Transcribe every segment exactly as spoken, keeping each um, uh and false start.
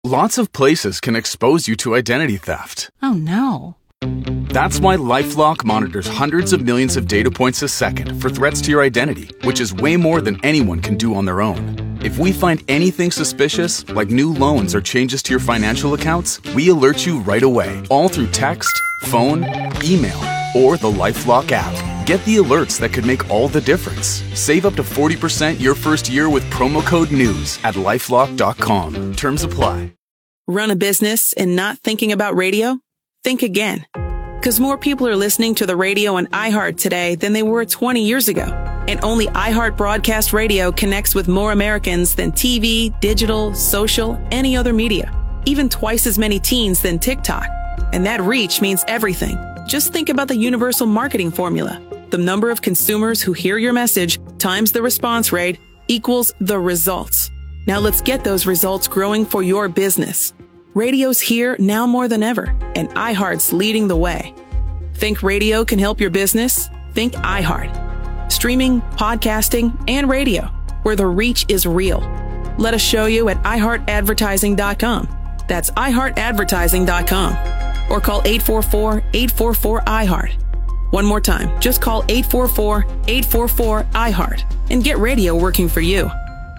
Lots of places can expose you to identity theft. Oh, no. That's why LifeLock monitors hundreds of millions of data points a second for threats to your identity, which is way more than anyone can do on their own. If we find anything suspicious, like new loans or changes to your financial accounts, we alert you right away, all through text, phone, email, or the LifeLock app. Get the alerts that could make all the difference. Save up to forty percent your first year with promo code NEWS at lifelock dot com. Terms apply. Run a business and not thinking about radio? Think again. Because more people are listening to the radio on iHeart today than they were twenty years ago. And only iHeart Broadcast Radio connects with more Americans than T V, digital, social, any other media. Even twice as many teens than TikTok. And that reach means everything. Just think about the universal marketing formula. The number of consumers who hear your message times the response rate equals the results. Now let's get those results growing for your business. Radio's here now more than ever, and iHeart's leading the way. Think radio can help your business? Think iHeart. Streaming, podcasting, and radio, where the reach is real. Let us show you at i heart advertising dot com. That's i heart advertising dot com. Or call eight four four, eight four four, I heart. One more time, just call eight four four, eight four four, I heart and get radio working for you.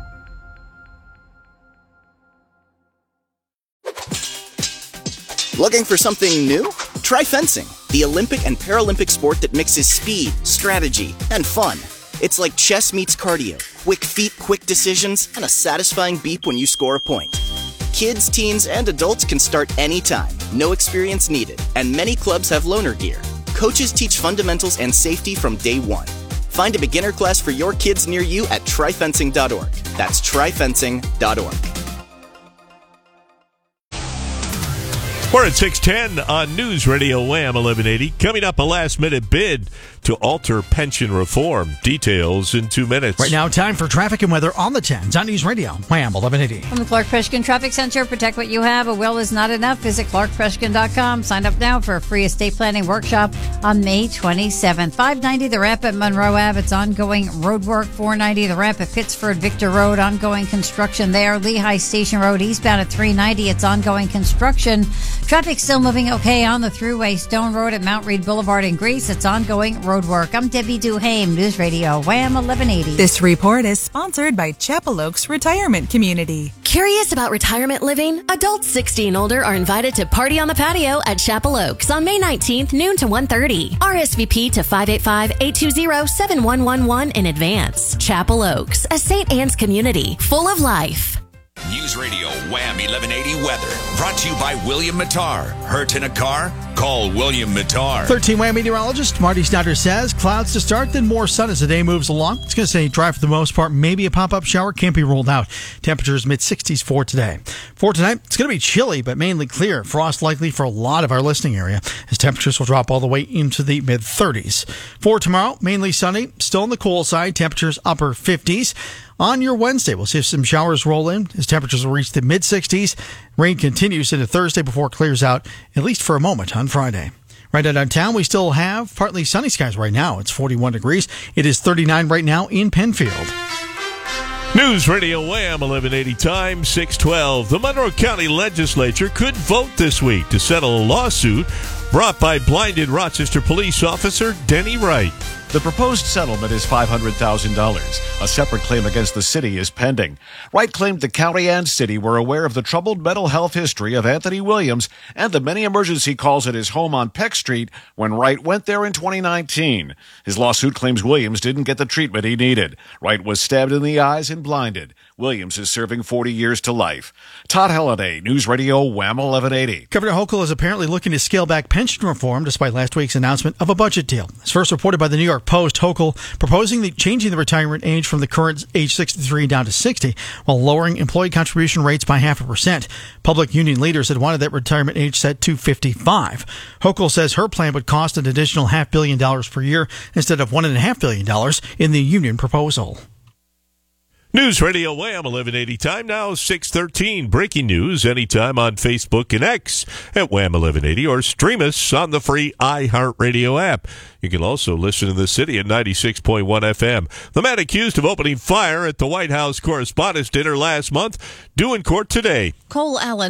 Looking for something new? Try fencing, the Olympic and Paralympic sport that mixes speed, strategy, and fun. It's like chess meets cardio, quick feet, quick decisions, and a satisfying beep when you score a point. Kids, teens, and adults can start anytime, no experience needed, and many clubs have loaner gear. Coaches teach fundamentals and safety from day one. Find a beginner class for your kids near you at try fencing dot org. That's try fencing dot org. We're at six ten on News Radio Wham eleven eighty. Coming up, a last-minute bid to alter pension reform. Details in two minutes. Right now, time for traffic and weather on the tens on News Radio Wham eleven eighty. From the Clark Freshkin Traffic Center, protect what you have. A will is not enough. Visit clark freshkin dot com. Sign up now for a free estate planning workshop on May twenty-seventh. five ninety the ramp at Monroe Ave. It's ongoing road work. four ninety the ramp at Pittsford Victor Road. Ongoing construction there. Lehigh Station Road eastbound at three ninety. It's ongoing construction. Traffic still moving okay on the Thruway Stone Road at Mount Read Boulevard in Greece. It's ongoing road work. I'm Debbie Duhame, News Radio Wham eleven eighty. This report is sponsored by Chapel Oaks Retirement Community. Curious about retirement living? Adults sixty and older are invited to Party on the Patio at Chapel Oaks on May nineteenth, noon to one thirty. R S V P to five eight five, eight two zero, seven one one one in advance. Chapel Oaks, a Saint Anne's community full of life. News Radio Wham eleven eighty weather brought to you by William Mattar. Hurt in a car? Call William Mattar. thirteen Wham meteorologist Marty Snyder says clouds to start, then more sun as the day moves along. It's going to say dry for the most part. Maybe a pop-up shower can't be ruled out. Temperatures mid-sixties for today. For tonight, it's going to be chilly, but mainly clear. Frost likely for a lot of our listening area as temperatures will drop all the way into the mid-thirties. For tomorrow, mainly sunny, still on the cool side. Temperatures upper fifties. On your Wednesday, we'll see if some showers roll in as temperatures will reach the mid-sixties. Rain continues into Thursday before it clears out, at least for a moment, on Friday. Right now downtown, we still have partly sunny skies right now. It's forty-one degrees. It is thirty-nine right now in Penfield. News Radio Wham eleven eighty time, six twelve. The Monroe County Legislature could vote this week to settle a lawsuit brought by blinded Rochester police officer Denny Wright. The proposed settlement is five hundred thousand dollars. A separate claim against the city is pending. Wright claimed the county and city were aware of the troubled mental health history of Anthony Williams and the many emergency calls at his home on Peck Street when Wright went there in twenty nineteen. His lawsuit claims Williams didn't get the treatment he needed. Wright was stabbed in the eyes and blinded. Williams is serving forty years to life. Todd Halliday, News Radio Wham eleven eighty. Governor Hochul is apparently looking to scale back pension reform despite last week's announcement of a budget deal. As first reported by the New York Post, Hochul proposing the changing the retirement age from the current age sixty-three down to sixty while lowering employee contribution rates by half a percent. Public union leaders had wanted that retirement age set to fifty-five. Hochul says her plan would cost an additional half billion dollars per year instead of one and a half billion dollars in the union proposal. News Radio Wham eleven eighty time now, six thirteen. Breaking news anytime on Facebook and X at Wham eleven eighty or stream us on the free iHeartRadio app. You can also listen in the city at ninety-six point one F M. The man accused of opening fire at the White House Correspondents' Dinner last month due in court today. Cole Allen